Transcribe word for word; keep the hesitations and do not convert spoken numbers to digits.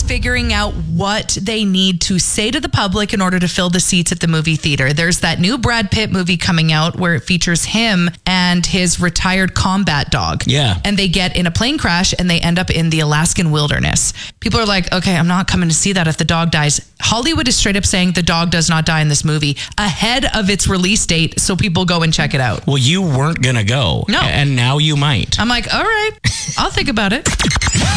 figuring out what they need to say to the public in order to fill the seats at the movie theater. There's that new Brad Pitt movie coming out where it features him and his retired combat dog. Yeah. And they get in a plane crash and they end up in the Alaskan wilderness. People are like, okay, I'm not coming to see that if the dog dies. Hollywood is straight up saying the dog does not die in this movie ahead of its release date, so people go and check it out. Well, you weren't going to go. No. And now you might. I'm like, all right, I'll think about it.